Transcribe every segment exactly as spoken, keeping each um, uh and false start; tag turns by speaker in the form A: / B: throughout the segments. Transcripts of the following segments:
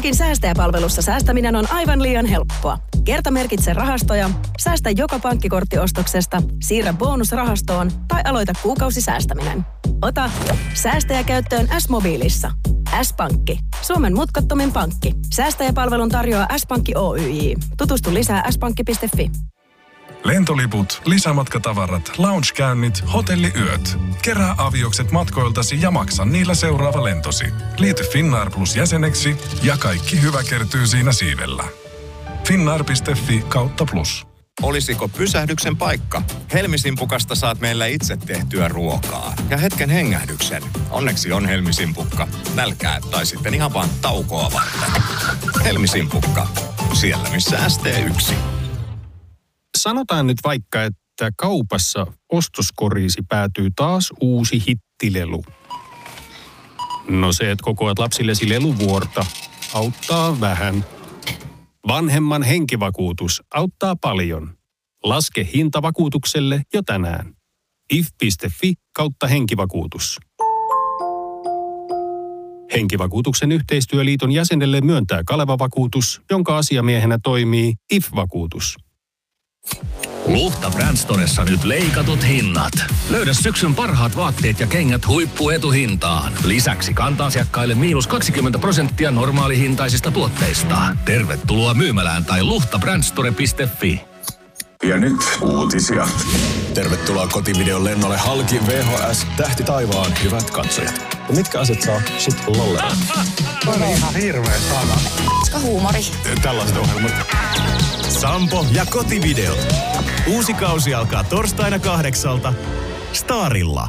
A: S-pankin säästäjäpalvelussa säästäminen on aivan liian helppoa. Kertamerkitse rahastoja, säästä joka pankkikorttiostoksesta, siirrä bonusrahastoon tai aloita kuukausisäästäminen. Ota säästäjä käyttöön S-mobiilissa. S-pankki. Suomen mutkattomin pankki. Säästäjäpalvelun tarjoaa S-pankki Oyj. Tutustu lisää s pankki piste fi.
B: Lentoliput, lisämatkatavarat, loungekäynnit, hotelliyöt. Kerää aviokset matkoiltasi ja maksa niillä seuraava lentosi. Liity Finnair Plus jäseneksi ja kaikki hyvä kertyy siinä siivellä. finnair piste fi kautta plus.
C: Olisiko pysähdyksen paikka? Helmisimpukasta saat meillä itse tehtyä ruokaa. Ja hetken hengähdyksen. Onneksi on Helmisimpukka. Nälkää tai sitten ihan vaan taukoa varten. Helmisimpukka. Siellä missä S T yksi.
D: Sanotaan nyt vaikka, että kaupassa ostoskoriisi päätyy taas uusi hittilelu. No se, että kokoat lapsillesi leluvuorta, auttaa vähän. Vanhemman henkivakuutus auttaa paljon. Laske hinta vakuutukselle jo tänään. if piste fi kautta henkivakuutus. Henkivakuutuksen yhteistyöliiton jäsenelle myöntää Kaleva-vakuutus, jonka asiamiehenä toimii I F-vakuutus.
E: Luhta Brand Storessa nyt leikatut hinnat. Löydä syksyn parhaat vaatteet ja kengät huippuetuhintaan. Lisäksi kanta-asiakkaille miinus kaksikymmentä prosenttia normaalihintaisista tuotteista. Tervetuloa myymälään tai luhta brandstore piste fi.
F: Ja nyt uutisia.
G: Tervetuloa kotivideon lennolle halki V H S Tähti taivaan, hyvät katsojat. Ja mitkä aset saa sit lolle?
H: On ihan hirveä sana.
I: Koska huumori.
G: Tällaiset ohjelmat.
J: Sampo ja kotivideot. Uusi kausi alkaa torstaina kahdeksalta Starilla.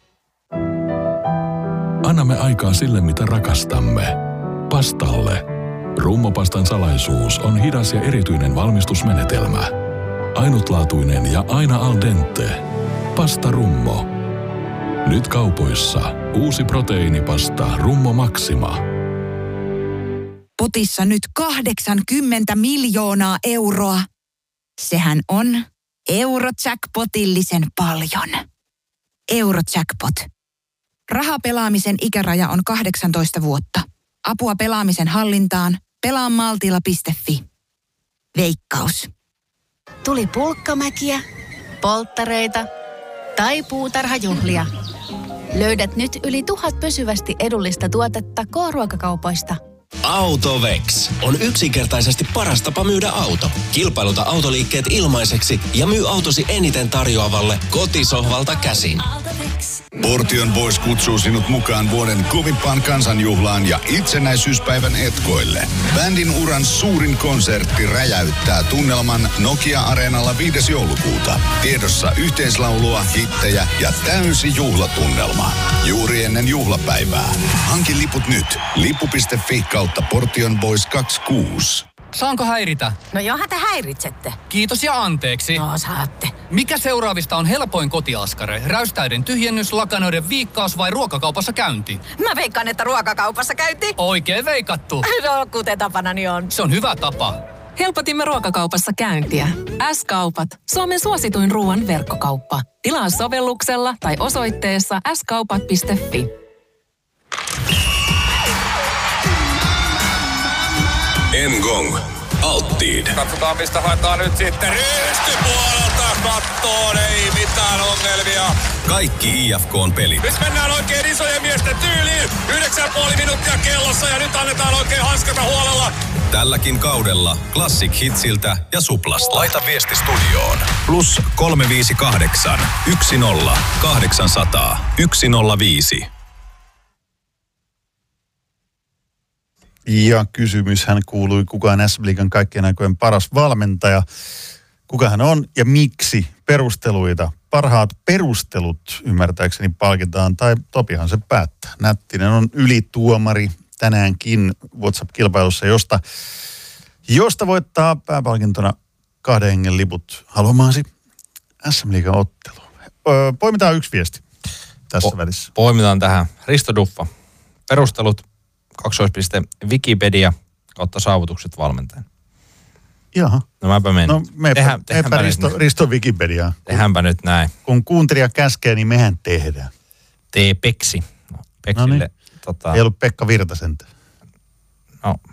B: Annamme aikaa sille, mitä rakastamme. Pastalle. Rummopastan salaisuus on hidas ja erityinen valmistusmenetelmä. Ainutlaatuinen ja aina al dente. Pasta Rummo. Nyt kaupoissa uusi proteiinipasta Rummo Maxima.
I: Potissa nyt kahdeksankymmentä miljoonaa euroa. Sehän on Eurojackpotillisen paljon. Eurojackpot. Rahapelaamisen ikäraja on kahdeksantoista vuotta. Apua pelaamisen hallintaan. pelaa maltilla piste fi. Veikkaus.
K: Tuli pulkkamäkiä, polttareita tai puutarhajuhlia. Löydät nyt yli tuhat pysyvästi edullista tuotetta K-ruokakaupoista.
L: Autovex on yksinkertaisesti paras tapa myydä auto. Kilpailuta autoliikkeet ilmaiseksi ja myy autosi eniten tarjoavalle kotisohvalta käsin.
M: Portion Boys kutsuu sinut mukaan vuoden kovimpaan kansanjuhlaan ja itsenäisyyspäivän etkoille. Bändin uran suurin konsertti räjäyttää tunnelman Nokia-areenalla viides joulukuuta. Tiedossa yhteislaulua, hittejä ja täysi juhlatunnelma. Juuri ennen juhlapäivää. Hanki liput nyt. lippu piste fi kautta Portion Boys kaksikymmentäkuusi.
N: Saanko häiritä?
K: No johan te häiritsette.
N: Kiitos ja anteeksi.
K: No saatte.
N: Mikä seuraavista on helpoin kotiaskare? Räystäiden tyhjennys, lakanoiden viikkaus vai ruokakaupassa käynti?
K: Mä veikkaan, että ruokakaupassa käynti.
N: Oikein veikattu.
K: No kuten tapanani on.
N: Se on hyvä tapa.
O: Helpotimme ruokakaupassa käyntiä. S-kaupat. Suomen suosituin ruoan verkkokauppa. Tilaa sovelluksella tai osoitteessa s kaupat piste fi.
M: Ngong. Alttiid.
C: Katsotaan, mistä haetaan nyt sitten. Ristipuolelta kattoon, ei mitään ongelmia.
M: Kaikki I F K:n pelit.
C: Nyt mennään oikein isojen miesten tyyliin. Yhdeksän puoli minuuttia kellossa ja nyt annetaan oikein hanskata huolella.
M: Tälläkin kaudella Classic Hitsiltä ja Suplasta. Laita viesti studioon. Plus kolme viisi kahdeksan, yksi nolla, kahdeksansataa, yksi nolla viisi.
P: Ja kysymyshän kuului, kuka on S-liigan kaikkien aikojen paras valmentaja. Kuka hän on ja miksi? Perusteluita. Parhaat perustelut ymmärtääkseni palkitaan, tai Topihan se päättää. Nättinen on ylituomari tänäänkin WhatsApp-kilpailussa, josta, josta voittaa pääpalkintona kahden hengen liput haluamaasi S-liigan ottelu. Öö, poimitaan yksi viesti tässä po- välissä.
Q: Poimitaan tähän. Risto Duffa. Perustelut. Kaksoispiste Wikipedia kautta saavutukset valmentajan.
P: Jaha.
Q: No mäpä menen.
P: No meepä, meepä Risto, Risto Wikipediaa.
Q: Tehdäänpä nyt näin.
P: Kun kuuntelija käskee, niin mehän tehdään.
Q: Tee Peksi. No, Peksille,
P: no niin.
Q: tota...
P: Ei ollut Pekka Virtasentä.
Q: No